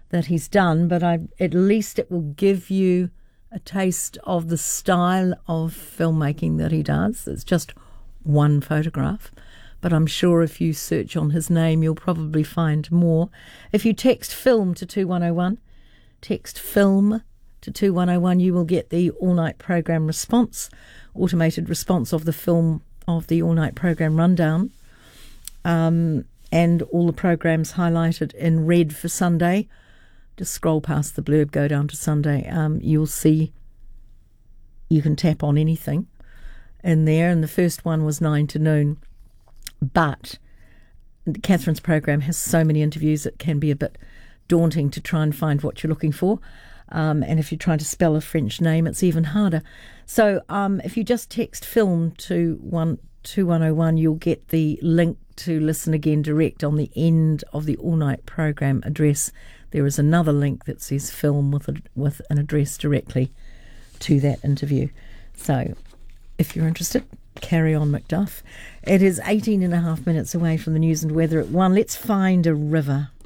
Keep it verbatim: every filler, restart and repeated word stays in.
that he's done, but I, at least it will give you a taste of the style of filmmaking that he does. It's just one photograph, but I'm sure if you search on his name, you'll probably find more. If you text film to two one oh one, text film to two one oh one, you will get the all-night program response, automated response of the film of the all-night program rundown, um, and all the programs highlighted in red for Sunday. Just scroll past the blurb, go down to Sunday. Um, you'll see you can tap on anything in there. And the first one was nine to noon. But Catherine's program has so many interviews, it can be a bit daunting to try and find what you're looking for. Um, and if you're trying to spell a French name, it's even harder. So um, if you just text film to one two one oh one, you'll get the link to listen again direct on the end of the all-night program address. There is another link that says film with a, with an address directly to that interview. So if you're interested, carry on, Macduff. It is eighteen and a half minutes away from the news and weather at one. Let's find a river.